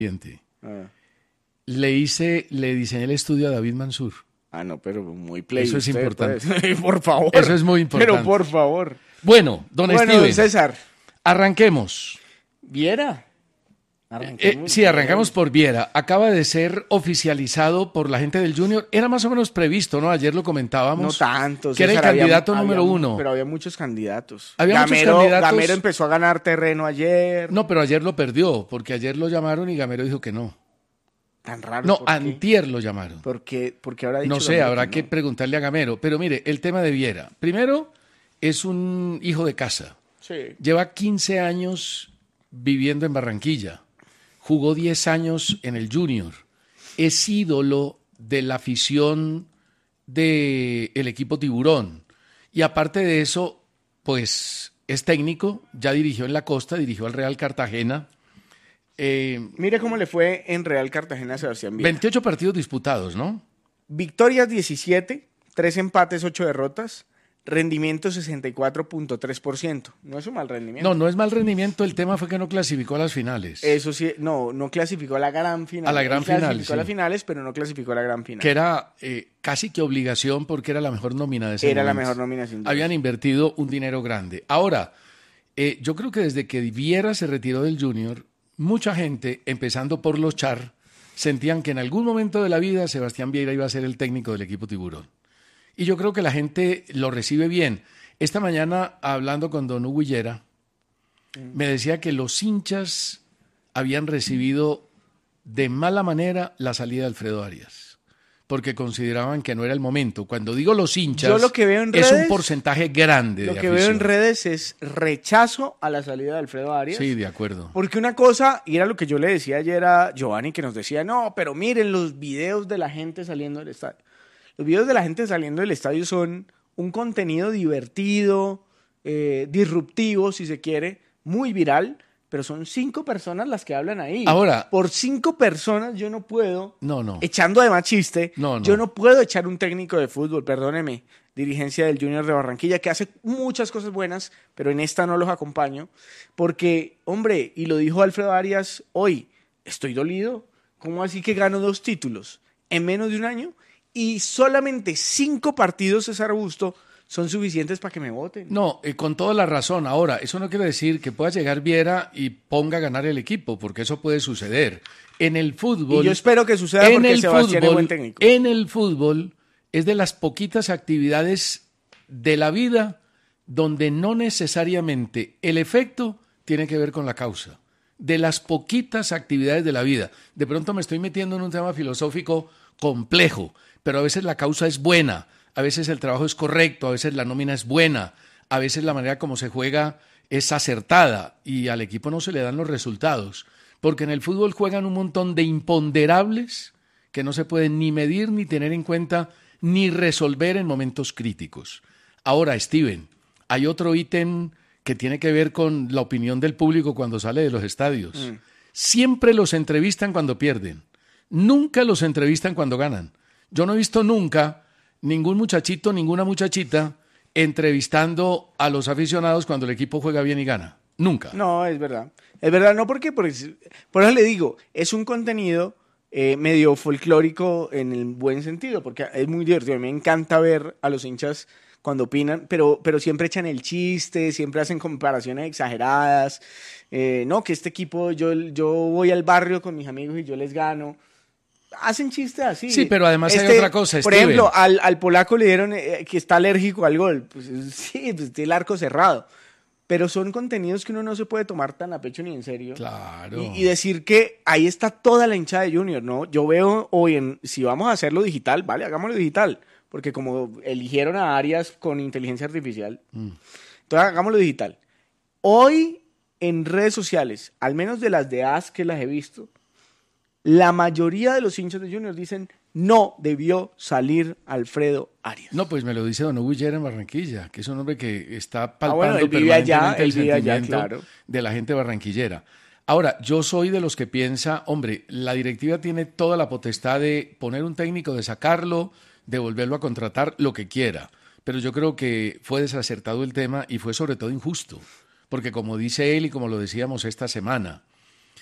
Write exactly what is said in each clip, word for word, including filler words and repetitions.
siguiente. Ah. Le hice, le diseñé el estudio a David Mansur. Ah, no, pero muy play. Eso es usted, importante. Pues. Por favor. Eso es muy importante. Pero por favor. Bueno, don bueno, Steven, don César. arranquemos. ¿Viera? Eh, sí, arrancamos por Viera. Acaba de ser oficializado por la gente del Junior. Era más o menos previsto, ¿no? Ayer lo comentábamos. No tanto. Que era el César, candidato había, número había, uno. Pero había muchos candidatos. Había Gamero, muchos candidatos. Gamero empezó a ganar terreno ayer. No, pero ayer lo perdió, porque ayer lo llamaron y Gamero dijo que no. Tan raro. No, ¿por qué? antier lo llamaron. ¿Por qué? Porque ahora No sé, habrá que, que preguntarle a Gamero. Pero mire, el tema de Viera. Primero, es un hijo de casa. Sí. Lleva quince años viviendo en Barranquilla. Jugó diez años en el Junior. Es ídolo de la afición del equipo Tiburón. Y aparte de eso, pues es técnico. Ya dirigió en la costa, dirigió al Real Cartagena. Eh, Mire cómo le fue en Real Cartagena a Sebastián Viera. veintiocho partidos disputados, ¿no? Victorias diecisiete, tres empates, ocho derrotas, rendimiento sesenta y cuatro punto tres por ciento. No es un mal rendimiento. No, no es mal rendimiento, el tema fue que no clasificó a las finales. Eso sí, no, no clasificó a la gran final. A la gran Él final, Clasificó a sí. las finales, pero no clasificó a la gran final. Que era eh, casi que obligación porque era la mejor nómina de ese Era la momento. mejor nómina, sin duda. Habían invertido un dinero grande. Ahora, eh, yo creo que desde que Viera se retiró del Junior, mucha gente, empezando por los Char, sentían que en algún momento de la vida Sebastián Viera iba a ser el técnico del equipo Tiburón. Y yo creo que la gente lo recibe bien. Esta mañana, hablando con don Hugo Higuera, mm. me decía que los hinchas habían recibido de mala manera la salida de Alfredo Arias, porque consideraban que no era el momento. Cuando digo los hinchas, Yo lo que veo en es redes, un porcentaje grande Lo de que afición. veo en redes es rechazo a la salida de Alfredo Arias. Sí, de acuerdo. Porque una cosa, y era lo que yo le decía ayer a Giovanni, que nos decía, no, pero miren los videos de la gente saliendo del estadio. Los videos de la gente saliendo del estadio son un contenido divertido, eh, disruptivo, si se quiere, muy viral, pero son cinco personas las que hablan ahí. Ahora, por cinco personas yo no puedo, no, no. echando además chiste, no, no. yo no puedo echar un técnico de fútbol, perdóneme, dirigencia del Junior de Barranquilla, que hace muchas cosas buenas, pero en esta no los acompaño, porque, hombre, y lo dijo Alfredo Arias hoy, estoy dolido, ¿cómo así que gano dos títulos en menos de un año? Y solamente cinco partidos, César Augusto, son suficientes para que me voten. No, eh, con toda la razón. Ahora, eso no quiere decir que pueda llegar Viera y ponga a ganar el equipo, porque eso puede suceder. En el fútbol... Y yo espero que suceda en porque el Sebastián fútbol, es buen técnico. En el fútbol es de las poquitas actividades de la vida donde no necesariamente el efecto tiene que ver con la causa. De las poquitas actividades de la vida. De pronto me estoy metiendo en un tema filosófico complejo, pero a veces la causa es buena, a veces el trabajo es correcto, a veces la nómina es buena, a veces la manera como se juega es acertada y al equipo no se le dan los resultados, porque en el fútbol juegan un montón de imponderables que no se pueden ni medir, ni tener en cuenta, ni resolver en momentos críticos. Ahora, Steven, hay otro ítem que tiene que ver con la opinión del público cuando sale de los estadios. Mm. Siempre los entrevistan cuando pierden, nunca los entrevistan cuando ganan. Yo no he visto nunca ningún muchachito, ninguna muchachita entrevistando a los aficionados cuando el equipo juega bien y gana. Nunca. No, es verdad. Es verdad, no, ¿por qué? Porque, por eso le digo, es un contenido eh, medio folclórico en el buen sentido, porque es muy divertido. Me encanta ver a los hinchas cuando opinan, pero, pero siempre echan el chiste, siempre hacen comparaciones exageradas. Eh, no, que este equipo, yo, yo voy al barrio con mis amigos y yo les gano. Hacen chistes así. Sí, pero además este, hay otra cosa, por Steven. ejemplo, al, al polaco le dieron eh, que está alérgico al gol. Pues sí, pues tiene el arco cerrado. Pero son contenidos que uno no se puede tomar tan a pecho ni en serio. Claro. Y, y decir que ahí está toda la hinchada de Junior, ¿no? Yo veo hoy, en, si vamos a hacerlo digital, vale, hagámoslo digital. Porque como eligieron a Arias con inteligencia artificial, mm. entonces hagámoslo digital. Hoy en redes sociales, al menos de las de A S que las he visto, la mayoría de los hinchas de Junior dicen no debió salir Alfredo Arias. No, pues me lo dice don Hugo Higuera en Barranquilla, que es un hombre que está palpando ah, bueno, él vive permanentemente allá, el él vive allá, sentimiento claro. de la gente barranquillera. Ahora, yo soy de los que piensa, hombre, la directiva tiene toda la potestad de poner un técnico, de sacarlo, de volverlo a contratar, lo que quiera. Pero yo creo que fue desacertado el tema y fue sobre todo injusto. Porque como dice él y como lo decíamos esta semana,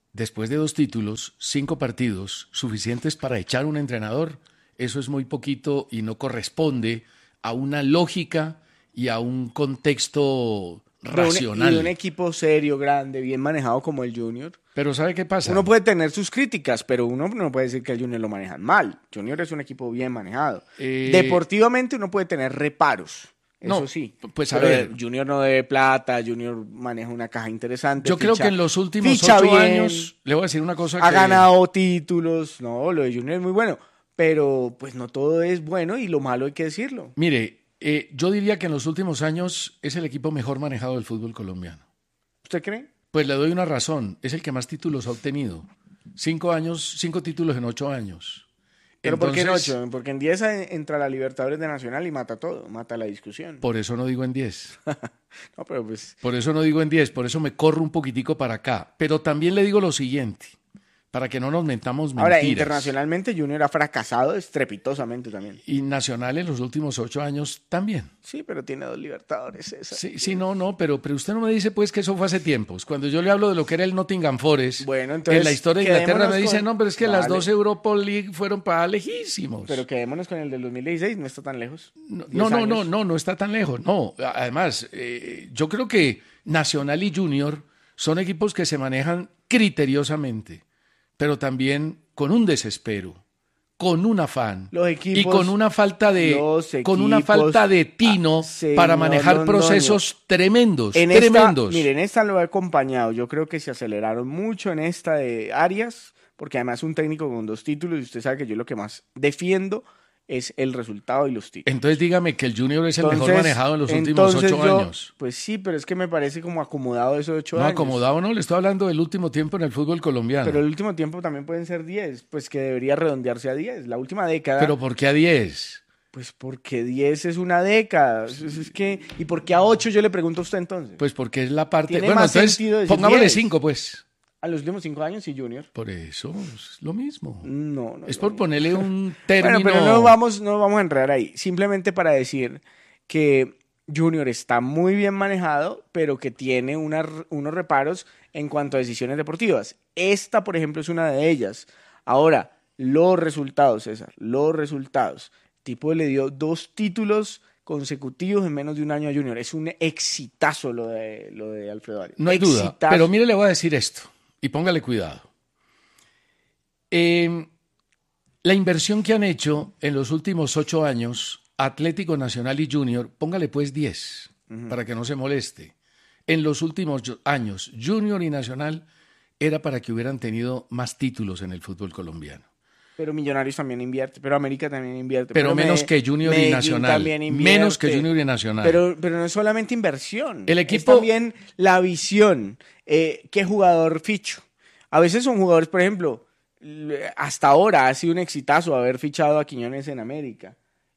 después de dos títulos, cinco partidos, suficientes para echar un entrenador, eso es muy poquito y no corresponde a una lógica y a un contexto racional. Y de un equipo serio, grande, bien manejado como el Junior. Pero ¿sabe qué pasa? Uno puede tener sus críticas, pero uno no puede decir que el Junior lo manejan mal. Junior es un equipo bien manejado. Eh... Deportivamente uno puede tener reparos. Eso no, sí. Pues a pero ver. Junior no debe plata, Junior maneja una caja interesante. Yo ficha, creo que en los últimos ocho bien, años, le voy a decir una cosa ha que... ganado títulos. No, lo de Junior es muy bueno. Pero pues no todo es bueno y lo malo hay que decirlo. Mire, eh, yo diría que en los últimos años es el equipo mejor manejado del fútbol colombiano. ¿Usted cree? Pues le doy una razón. Es el que más títulos ha obtenido. Cinco años, cinco títulos en ocho años. ¿Pero Entonces, por qué en ocho? Porque en diez entra la Libertadores de Nacional y mata todo, mata la discusión. Por eso no digo en diez. No, pero pues... Por eso no digo en diez, por eso me corro un poquitico para acá. Pero también le digo lo siguiente, para que no nos mentamos mentiras. Ahora, internacionalmente Junior ha fracasado estrepitosamente también. Y Nacional en los últimos ocho años también. Sí, pero tiene dos Libertadores. Esa. Sí, sí, no, no, pero, pero usted no me dice pues que eso fue hace tiempos. Cuando yo le hablo de lo que era el Nottingham Forest, bueno, entonces, en la historia de Inglaterra me dice, con... no, pero es que vale. las dos Europa League fueron para lejísimos. Pero quedémonos con el del dos mil dieciséis, no está tan lejos. No, no, no, no, no, no está tan lejos. No, además, eh, yo creo que Nacional y Junior son equipos que se manejan criteriosamente, pero también con un desespero, con un afán los equipos, y con una falta de equipos, con una falta de tino ah, para manejar no, no, procesos no, tremendos, en tremendos. Esta, miren, esta lo he acompañado. Yo creo que se aceleraron mucho en esta de Arias, porque además un técnico con dos títulos y usted sabe que yo lo que más defiendo es el resultado y los títulos. Entonces dígame que el Junior es el entonces, mejor manejado en los últimos ocho yo, años. Pues sí, pero es que me parece como acomodado esos ocho no, años. No, acomodado no, le estoy hablando del último tiempo en el fútbol colombiano. Pero el último tiempo también pueden ser diez, pues que debería redondearse a diez. La última década... ¿Pero por qué a diez? Pues porque diez es una década. Es, es que, ¿y por qué a ocho yo le pregunto a usted entonces? Pues porque es la parte... Tiene bueno, más entonces sentido decir pongámosle diez. cinco, pues. A los últimos cinco años y Junior. Por eso, es lo mismo. No, no. Es no, por no. ponerle un término... Bueno, pero no vamos, no vamos a enredar ahí. Simplemente para decir que Junior está muy bien manejado, pero que tiene una, unos reparos en cuanto a decisiones deportivas. Esta, por ejemplo, es una de ellas. Ahora, los resultados, César, los resultados. El tipo le dio dos títulos consecutivos en menos de un año a Junior. Es un exitazo lo de, lo de Alfredo Arias. No hay exitazo. duda, pero mire, le voy a decir esto, y póngale cuidado. Eh, la inversión que han hecho en los últimos ocho años, Atlético Nacional y Junior, póngale pues diez, uh-huh. para que no se moleste. En los últimos años, Junior y Nacional era para que hubieran tenido más títulos en el fútbol colombiano. Pero Millonarios también invierte, pero América también invierte. Pero, pero menos me, que Junior Medellín y Nacional. Menos que Junior y Nacional. Pero, pero no es solamente inversión. El equipo... Es también la visión. Eh, ¿Qué jugador ficho? A veces son jugadores, por ejemplo, hasta ahora ha sido un exitazo haber fichado a Quiñones en América.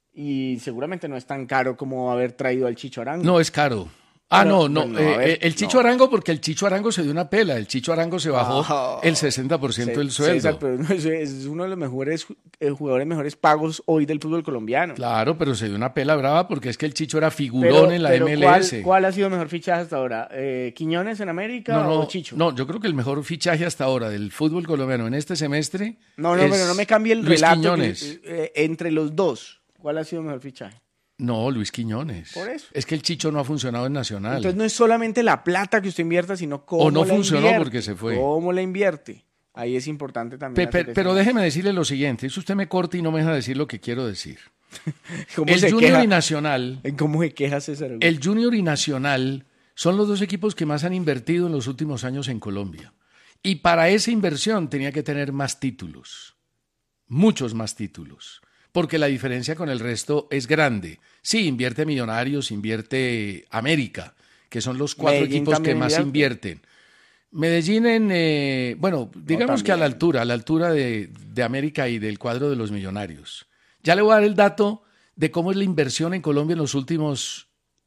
Y seguramente no es tan caro como haber traído al Chicho Arango. No, es caro. Ah, Pero, no, no, no eh, ver, el Chicho no. Arango, porque el Chicho Arango se dio una pela, el Chicho Arango se bajó oh, el sesenta por ciento del sueldo. César, pero es uno de los mejores jugadores mejores pagos hoy del fútbol colombiano. Claro, pero se dio una pela brava porque es que el Chicho era figurón pero, en la pero M L S. ¿cuál, ¿Cuál ha sido el mejor fichaje hasta ahora? Eh, ¿Quiñones en América no, no, o Chicho? No, yo creo que el mejor fichaje hasta ahora del fútbol colombiano en este semestre No, no, es pero no me cambie el Luis relato. Quiñones. Que, eh, entre los dos, ¿cuál ha sido el mejor fichaje? No, Luis Quiñones. Por eso. Es que el Chicho no ha funcionado en Nacional. Entonces no es solamente la plata que usted invierta, sino cómo o no la funcionó invierte. porque se fue. ¿Cómo la invierte? Ahí es importante también. Pe, pe, pero déjeme decirle lo siguiente. Si usted me corta y no me deja decir lo que quiero decir. ¿Cómo el se Junior queja? y Nacional. ¿Cómo se queja César? El Junior y Nacional son los dos equipos que más han invertido en los últimos años en Colombia. Y para esa inversión tenía que tener más títulos. Muchos más títulos. Porque la diferencia con el resto es grande. Sí, invierte Millonarios, invierte América, que son los cuatro Medellín equipos que más invierte. invierten. Medellín en, eh, bueno, digamos no, que a la altura, a la altura de, de América y del cuadro de los Millonarios. Ya le voy a dar el dato de cómo es la inversión en Colombia en los últimos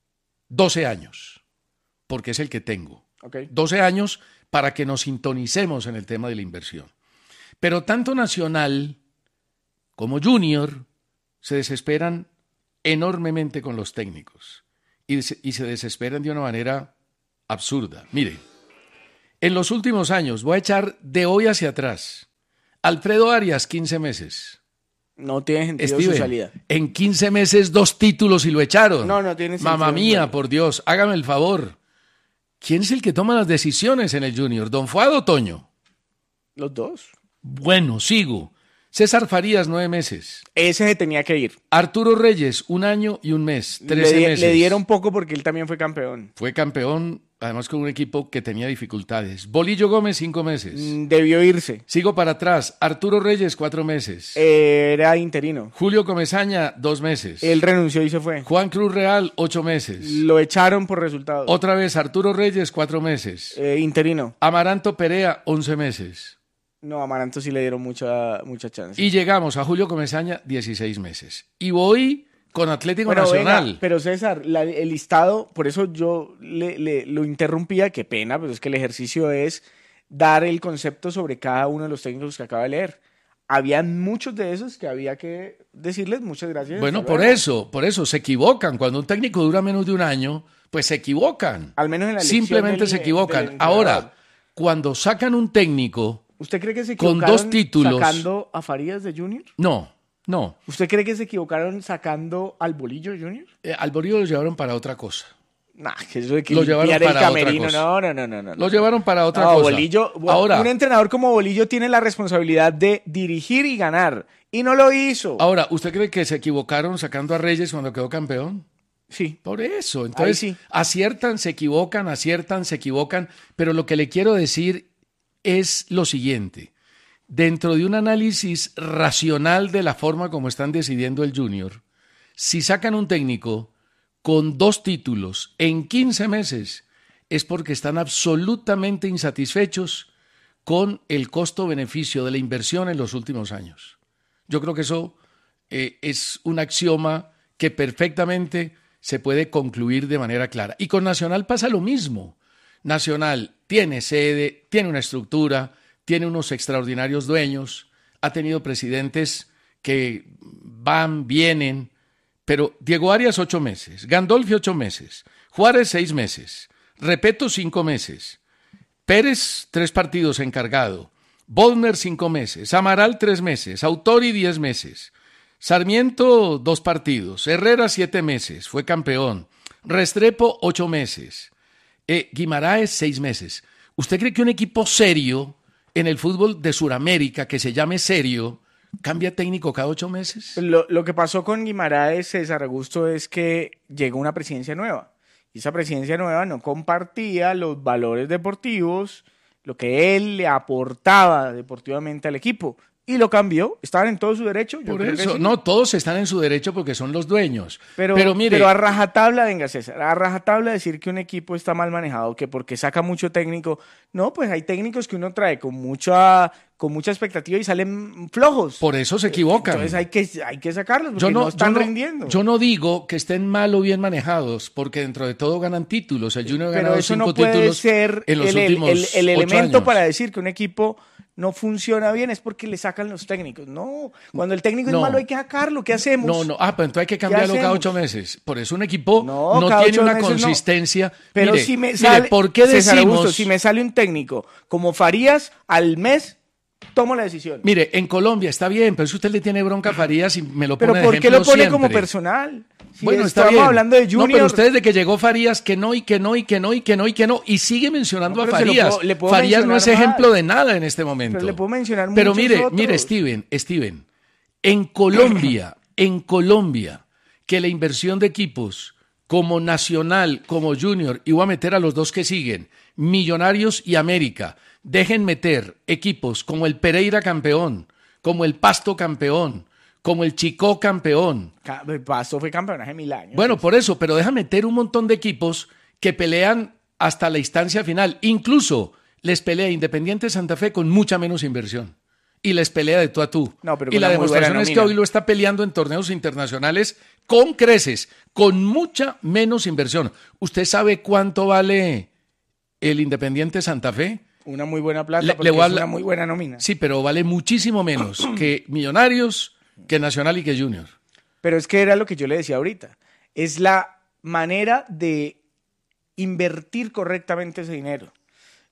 doce años, porque es el que tengo. Okay. doce años para que nos sintonicemos en el tema de la inversión. Pero tanto Nacional como Junior se desesperan enormemente con los técnicos y se, y se desesperan de una manera absurda. Mire, En los últimos años, voy a echar de hoy hacia atrás. Alfredo Arias, quince meses. No tiene sentido Steven, su salida. En quince meses, dos títulos y lo echaron. No, no tiene sentido. Mamá mía, por Dios, hágame el favor. ¿Quién es el que toma las decisiones en el Junior? ¿Don Fuado o Toño? Los dos. Bueno, sigo. César Farías, nueve meses. Ese se tenía que ir. Arturo Reyes, un año y un mes, trece le, meses. Le dieron poco porque él también fue campeón. Fue campeón, además con un equipo que tenía dificultades. Bolillo Gómez, cinco meses. Mm, Debió irse. Sigo para atrás. Arturo Reyes, cuatro meses. Eh, era interino. Julio Comesaña, dos meses. Él renunció y se fue. Juan Cruz Real, ocho meses. Lo echaron por resultados. Otra vez, Arturo Reyes, cuatro meses. Eh, interino. Amaranto Perea, once meses. No, a Amaranto sí le dieron mucha, mucha chance. Y llegamos a Julio Comesaña, dieciséis meses. Y voy con Atlético bueno, Nacional. Venga, pero César, la- el listado, por eso yo le, le- lo interrumpía, qué pena, pero es que el ejercicio es dar el concepto sobre cada uno de los técnicos que acaba de leer. Habían muchos de esos que había que decirles muchas gracias. Bueno, hasta por luego. eso, por eso, se equivocan. Cuando un técnico dura menos de un año, pues se equivocan. Al menos en la elección Simplemente del- se del equivocan. entrenador. Ahora, cuando sacan un técnico, ¿Usted cree que se con equivocaron dos títulos- sacando a Farías de Junior? no, no. ¿Usted cree que se equivocaron sacando al Bolillo Junior? Eh, al Bolillo lo llevaron para otra cosa. Nah, que eso de que Lo llevaron limpiar el para otra camerino, cosa. no, no, no, no, no. Lo llevaron para otra No, cosa. Bolillo, Ahora, un entrenador como Bolillo tiene la responsabilidad de dirigir y ganar, y no lo hizo. ahora, ¿usted cree que se equivocaron sacando a Reyes cuando quedó campeón? Sí. Por eso. Entonces, sí. aciertan, se equivocan, aciertan, se equivocan. Pero lo que le quiero decir es lo siguiente. Dentro de un análisis racional de la forma como están decidiendo el Junior, si sacan un técnico con dos títulos en quince meses, es porque están absolutamente insatisfechos con el costo-beneficio de la inversión en los últimos años. Yo creo que eso eh, es un axioma que perfectamente se puede concluir de manera clara. Y con Nacional pasa lo mismo. Nacional tiene sede, tiene una estructura, tiene unos extraordinarios dueños, ha tenido presidentes que van, vienen, pero Diego Arias ocho meses, Gandolfi ocho meses, Juárez seis meses, Repeto cinco meses, Pérez tres partidos encargado, Bodmer cinco meses, Amaral tres meses, Autori diez meses, Sarmiento dos partidos, Herrera siete meses, fue campeón, Restrepo ocho meses, eh, Guimaraes seis meses. ¿Usted cree que un equipo serio en el fútbol de Sudamérica, que se llame serio, cambia técnico cada ocho meses? Lo, lo que pasó con Guimaraes, César Augusto, es que llegó una presidencia nueva. Y esa presidencia nueva no compartía los valores deportivos, lo que él le aportaba deportivamente al equipo. Y lo cambió. Estaban en todo su derecho. Yo Por creo que eso, sí. no, todos están en su derecho porque son los dueños. Pero, Pero mire, pero a rajatabla, venga César, a rajatabla decir que un equipo está mal manejado, que porque saca mucho técnico. No, pues hay técnicos que uno trae con mucha, con mucha expectativa y salen flojos. por eso se equivocan. Entonces hay que, hay que sacarlos porque yo no, no están yo no- rindiendo. yo no digo que estén mal o bien manejados, porque dentro de todo ganan títulos. El Junior ha Pero ganado eso cinco no puede títulos ser en los el, el- últimos el- el ocho elemento años. para decir que un equipo no funciona bien es porque le sacan los técnicos. No, cuando el técnico No. es malo hay que sacarlo. ¿Qué hacemos? No, no, ah, pero entonces hay que cambiarlo cada hacemos? ocho meses. Por eso un equipo No, no, cada tiene ocho una meses no. consistencia. Pero Mire, si me mire, sale, ¿por qué César decimos? Augusto, si me sale un técnico como Farías al mes, tomo la decisión. Mire, en Colombia está bien, pero si usted le tiene bronca a Farías y me lo Pero pone de ¿por qué lo ejemplo pone como siempre. personal? Si Bueno, está estamos bien. hablando de Junior. No, pero usted desde que llegó Farías, que no, y que no, y que no, y que no, y que no, y sigue mencionando No, a pero se lo Farías. puedo- le puedo Farías no es mencionar ejemplo más. de nada en este momento. Pero le puedo mencionar Pero muchos mire, otros. mire, Steven, Steven, en Colombia, en Colombia, que la inversión de equipos como Nacional, como Junior, y voy a meter a los dos que siguen, Millonarios y América, dejen meter equipos como el Pereira campeón, como el Pasto campeón, como el Chicó campeón. Ca- Pasto fue campeón hace mil años. Bueno, por eso, pero deja meter un montón de equipos que pelean hasta la instancia final. Incluso les pelea Independiente Santa Fe con mucha menos inversión. Y les pelea de tú a tú. No, pero y con la una muy demostración buena es que nómina. hoy lo está peleando en torneos internacionales con creces, con mucha menos inversión. ¿Usted sabe cuánto vale el Independiente Santa Fe? Una muy buena plata Le- porque le voy a es hablar- una muy buena nómina. Sí, pero vale muchísimo menos que Millonarios, que Nacional y que Junior. Pero es que era lo que yo le decía ahorita. Es la manera de invertir correctamente ese dinero.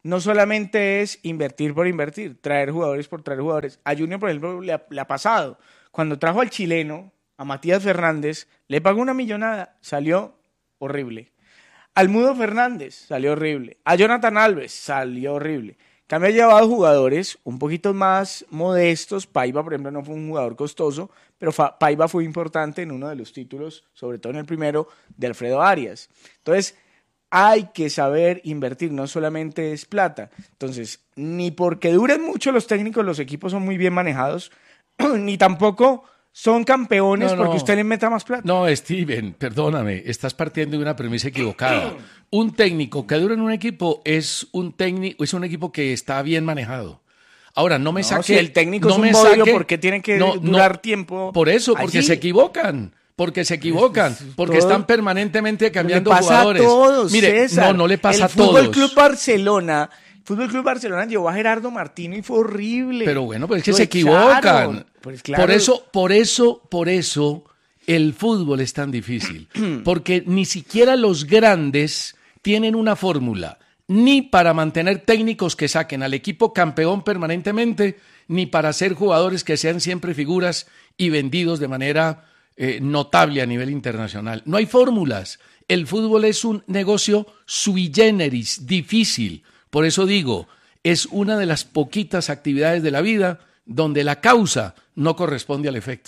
no solamente es invertir por invertir, traer jugadores por traer jugadores. A Junior, por ejemplo, le ha, le ha pasado. Cuando trajo al chileno, a Matías Fernández, le pagó una millonada, salió horrible. Al Mudo Fernández, salió horrible. A Jonathan Alves, salió horrible. Cambio, ha llevado jugadores un poquito más modestos. Paiva, por ejemplo, no fue un jugador costoso, pero Paiva fue importante en uno de los títulos, sobre todo en el primero, de Alfredo Arias. Entonces, hay que saber invertir, no solamente es plata. Entonces, ni porque duren mucho los técnicos, los equipos son muy bien manejados, ni tampoco son campeones no, no. porque usted les meta más plata. No, Steven, perdóname, estás partiendo de una premisa equivocada. Un técnico que dura en un equipo es un técnico, es un equipo que está bien manejado. Ahora, no me no, saque... Si el técnico no es un me bodrio, saque, ¿por qué tienen que no, durar no, tiempo? Por eso, porque allí? se equivocan. Porque se equivocan, porque Todo, están permanentemente cambiando le pasa jugadores. A todos, Mire, César. no, no le pasa el a todos. Fútbol Club Barcelona, Fútbol Club Barcelona llevó a Gerardo Martino y fue horrible. Pero bueno, pues es que Lo se echaron. equivocan. Pues claro. Por eso, por eso, por eso el fútbol es tan difícil, porque ni siquiera los grandes tienen una fórmula, ni para mantener técnicos que saquen al equipo campeón permanentemente, ni para hacer jugadores que sean siempre figuras y vendidos de manera eh, notable a nivel internacional. No hay fórmulas. El fútbol es un negocio sui generis, difícil. Por eso digo, es una de las poquitas actividades de la vida donde la causa no corresponde al efecto.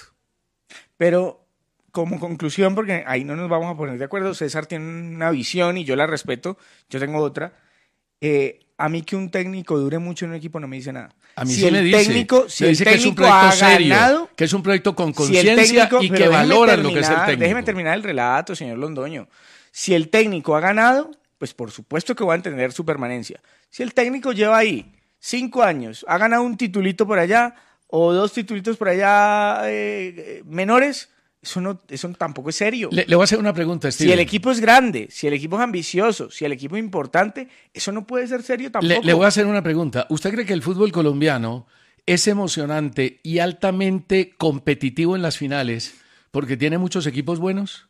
Pero como conclusión, porque ahí no nos vamos a poner de acuerdo, César tiene una visión y yo la respeto, yo tengo otra. Eh, a mí que un técnico dure mucho en un equipo no me dice nada. A mí si sí el me dice, técnico, si me el dice técnico que es un proyecto ha serio, ganado, que es un proyecto con si conciencia y que valoran lo que es el técnico. Déjeme terminar el relato, señor Londoño. Si el técnico ha ganado, pues por supuesto que va a entender su permanencia. Si el técnico lleva ahí cinco años, ha ganado un titulito por allá o dos titulitos por allá eh, menores, eso no, eso tampoco es serio. Le, le voy a hacer una pregunta, Steven. Si el equipo es grande, si el equipo es ambicioso, si el equipo es importante, eso no puede ser serio tampoco. Le, le voy a hacer una pregunta. ¿Usted cree que el fútbol colombiano es emocionante y altamente competitivo en las finales porque tiene muchos equipos buenos?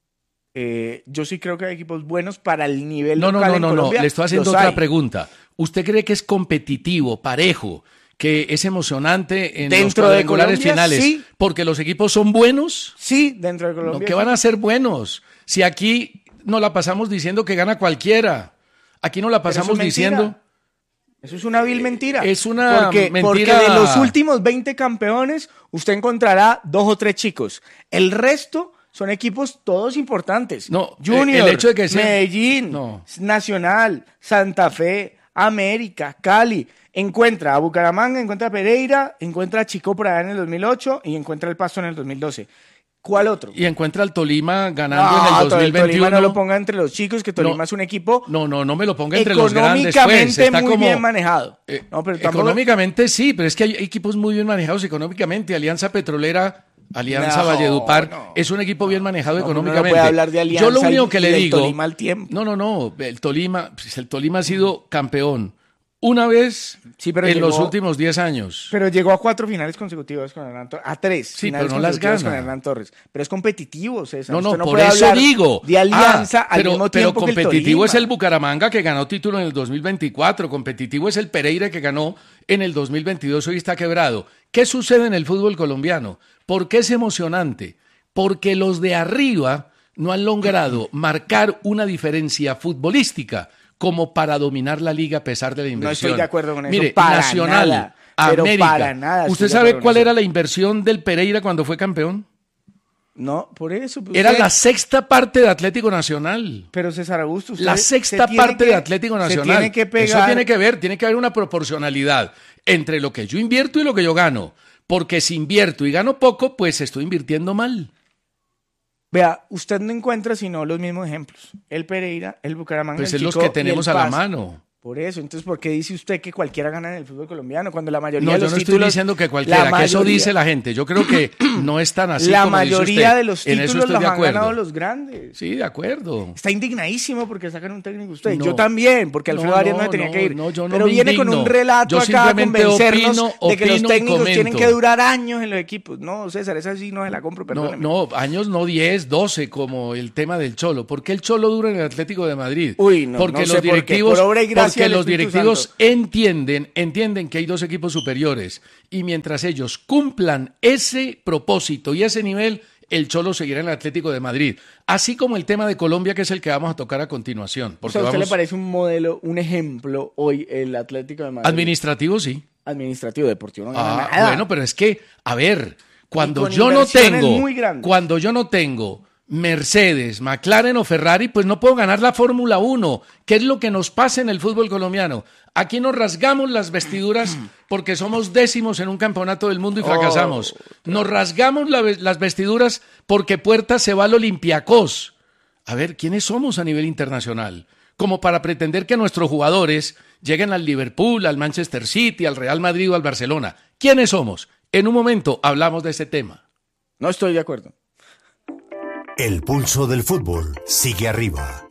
Eh, yo sí creo que hay equipos buenos para el nivel no, local no, no, en no, Colombia. No, le estoy haciendo Los otra hay. pregunta. ¿Usted cree que es competitivo, parejo, que es emocionante en dentro los de cuadrangulares Colombia, finales? Sí. ¿Porque los equipos son buenos? Sí, dentro de Colombia. No, ¿qué sí. van a ser buenos? Si aquí nos la pasamos diciendo que gana cualquiera. Aquí nos la pasamos diciendo... Eso es una vil mentira. Es una porque, mentira. Porque de los últimos veinte campeones, usted encontrará dos o tres chicos. El resto son equipos todos importantes. No, Junior, el hecho de que sea... Medellín, no. Nacional, Santa Fe, América, Cali. Encuentra a Bucaramanga, encuentra a Pereira, encuentra a Chico por allá en el dos mil ocho y encuentra el Pasto en el dos mil doce. ¿Cuál otro? Y encuentra al Tolima ganando no, en el dos mil veintiuno. Tolima no lo ponga entre los chicos, que Tolima no, es un equipo no, no, no me lo ponga entre los grandes. Económicamente pues, muy como, bien manejado. Eh, no, pero tampoco... Económicamente sí, pero es que hay equipos muy bien manejados económicamente. Alianza Petrolera, Alianza no, Valledupar, no, es un equipo bien manejado no, económicamente. No puede hablar de Alianza. Yo lo único que y, le y digo... Tolima al tiempo. No, no, no. El Tolima, pues el Tolima ha sido campeón una vez sí, pero en llegó, los últimos diez años. Pero llegó a cuatro finales consecutivas con Hernán Torres. A tres sí, finales pero no las gana. con Hernán Torres. Pero es competitivo, César. No, no, no por eso digo. De Alianza ah, al pero, mismo pero tiempo que el competitivo Tolima. es el Bucaramanga que ganó título en el dos mil veinticuatro. Competitivo es el Pereira que ganó en el dos mil veintidós. Hoy está quebrado. ¿Qué sucede en el fútbol colombiano? ¿Por qué es emocionante? Porque los de arriba no han logrado marcar una diferencia futbolística como para dominar la liga a pesar de la inversión. No estoy de acuerdo con eso. Mire, para Nacional, nada, América. Pero para nada. ¿Usted sabe cuál era la inversión del Pereira cuando fue campeón? No, por eso. Pues era usted... la sexta parte de Atlético Nacional. Pero César Augusto, usted la sexta parte que, de Atlético Nacional. Se tiene que pegar... Eso tiene que ver, tiene que haber una proporcionalidad entre lo que yo invierto y lo que yo gano. Porque si invierto y gano poco, pues estoy invirtiendo mal. Vea, usted no encuentra sino los mismos ejemplos. El Pereira, el Bucaramanga, pues el es Chico los que tenemos y el a la Paz. mano. Por eso, entonces, ¿por qué dice usted que cualquiera gana en el fútbol colombiano? Cuando la mayoría no, de los yo no títulos... estoy diciendo que cualquiera, mayoría, que eso dice la gente. Yo creo que no es tan así la como mayoría dice usted. de los En eso títulos estoy los de han acuerdo. ganado los grandes. Sí, de acuerdo. Está indignadísimo porque sacan un técnico usted. No. Yo también, porque Alfredo No, Arias no, no, tenía no, que ir. no, yo no Pero me viene indigno. con un relato Yo acá a simplemente convencernos opino, de que los opino y técnicos comento. tienen que durar años en los equipos. No, César, esa sí no se la compro, No, perdóneme. no, años no diez, doce, como el tema del Cholo. ¿Por qué el Cholo dura en el Atlético de Madrid? Uy, no, porque no los sé directivos, por qué. Por obra y gracia Porque el los Espíritu directivos Santo. entienden, entienden que hay dos equipos superiores y mientras ellos cumplan ese propósito y ese nivel, el Cholo seguirá en el Atlético de Madrid. Así como el tema de Colombia, que es el que vamos a tocar a continuación. O Porque sea, ¿a usted vamos, le parece un modelo, un ejemplo hoy el Atlético de Madrid? administrativo sí. Administrativo, deportivo, no gana Ah, nada. bueno, pero es que, a ver, cuando con yo no inversiones tengo, muy grandes. cuando yo no tengo Mercedes, McLaren o Ferrari, pues no puedo ganar la Fórmula uno. ¿Qué es lo que nos pasa en el fútbol colombiano? Aquí nos rasgamos las vestiduras porque somos décimos en un campeonato del mundo y fracasamos. Nos rasgamos la, las vestiduras porque Puerta se va al Olympiacos. A ver, ¿quiénes somos a nivel internacional? Como para pretender que nuestros jugadores lleguen al Liverpool, al Manchester City, al Real Madrid o al Barcelona. ¿Quiénes somos? En un momento hablamos de ese tema. No estoy de acuerdo. El pulso del fútbol sigue arriba.